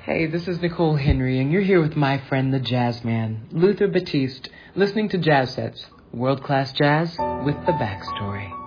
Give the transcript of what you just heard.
Hey, this is Nicole Henry, and you're here with my friend the jazz man, Luther Batiste, listening to Jazz Sets, world-class jazz with the backstory.